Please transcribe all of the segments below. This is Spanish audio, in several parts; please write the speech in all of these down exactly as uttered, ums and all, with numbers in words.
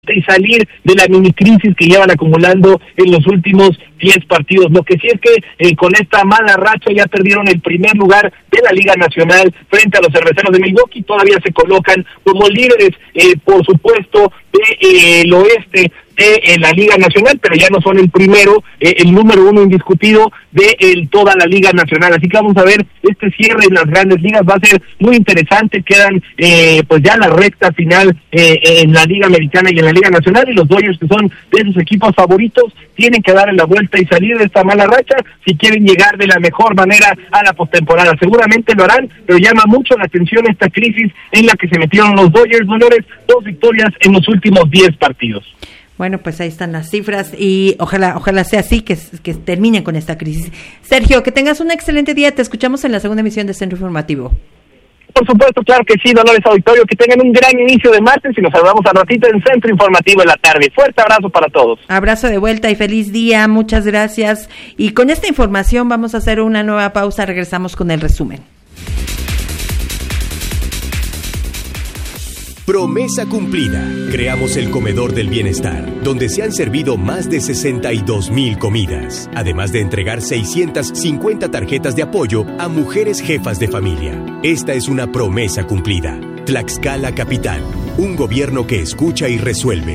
y salir de la mini crisis que llevan acumulando en los últimos diez partidos. Lo que sí es que eh, con esta mala racha ya perdieron el primer lugar de la Liga Nacional frente a los Cerveceros de Milwaukee. Todavía se colocan como líderes, eh, por supuesto, del de, eh, oeste de eh, la Liga Nacional, pero ya no son el primero, eh, el número uno indiscutido de eh, toda la Liga Nacional. Así que vamos a ver este cierre en las grandes ligas, va a ser muy interesante. Quedan eh, pues ya la recta final eh, en la Liga Americana y en la Liga Nacional, y los Dodgers, que son de sus equipos favoritos, tienen que darle la vuelta y salir de esta mala racha si quieren llegar de la mejor manera a la postemporada. Seguramente lo harán, pero llama mucho la atención esta crisis en la que se metieron los Dodgers. Dolores, dos victorias en los últimos diez partidos. Bueno, pues ahí están las cifras y ojalá ojalá sea así, que, que terminen con esta crisis. Sergio, que tengas un excelente día. Te escuchamos en la segunda emisión de Centro Informativo. Por supuesto, claro que sí, Dolores Auditorio, que tengan un gran inicio de martes y nos saludamos al ratito en Centro Informativo en la tarde. Fuerte abrazo para todos. Abrazo de vuelta y feliz día, muchas gracias. Y con esta información vamos a hacer una nueva pausa, regresamos con el resumen. Promesa cumplida. Creamos el Comedor del Bienestar, donde se han servido más de sesenta y dos mil comidas, además de entregar seiscientas cincuenta tarjetas de apoyo a mujeres jefas de familia. Esta es una promesa cumplida. Tlaxcala Capital, un gobierno que escucha y resuelve.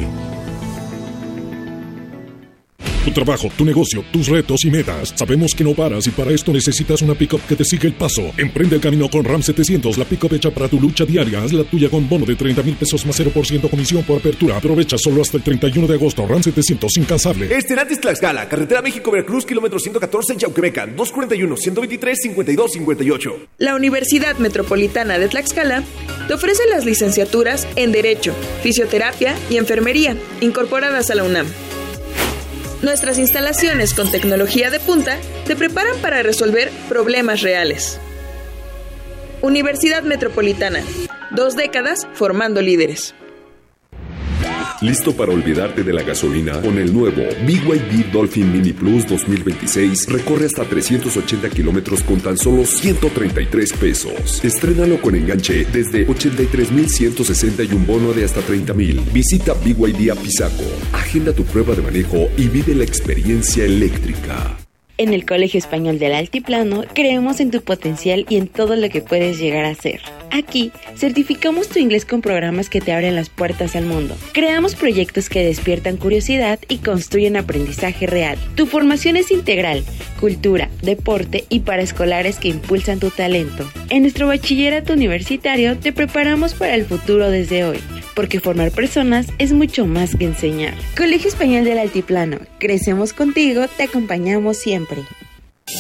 Tu trabajo, tu negocio, tus retos y metas. Sabemos que no paras y para esto necesitas una pick-up que te siga el paso. Emprende el camino con Ram setecientos, la pick-up hecha para tu lucha diaria. Haz la tuya con bono de treinta mil pesos más cero por ciento comisión por apertura. Aprovecha solo hasta el treinta y uno de agosto. Ram setecientos, incansable. Esterantes Tlaxcala, carretera México-Veracruz, kilómetro ciento catorce en Chauquemecan, dos cuarenta y uno, ciento veintitrés, cincuenta y dos cincuenta y ocho. La Universidad Metropolitana de Tlaxcala te ofrece las licenciaturas en Derecho, Fisioterapia y Enfermería, incorporadas a la UNAM. Nuestras instalaciones con tecnología de punta te preparan para resolver problemas reales. Universidad Metropolitana, dos décadas formando líderes. ¿Listo para olvidarte de la gasolina? Con el nuevo B Y D Dolphin Mini Plus dos mil veintiséis, recorre hasta trescientos ochenta kilómetros con tan solo ciento treinta y tres pesos. Estrénalo con enganche desde ochenta y tres mil ciento sesenta y un bono de hasta treinta mil. Visita B Y D Apizaco, agenda tu prueba de manejo y vive la experiencia eléctrica. En el Colegio Español del Altiplano creemos en tu potencial y en todo lo que puedes llegar a ser. Aquí certificamos tu inglés con programas que te abren las puertas al mundo. Creamos proyectos que despiertan curiosidad y construyen aprendizaje real. Tu formación es integral, cultura, deporte y paraescolares que impulsan tu talento. En nuestro bachillerato universitario te preparamos para el futuro desde hoy, porque formar personas es mucho más que enseñar. Colegio Español del Altiplano, crecemos contigo, te acompañamos siempre.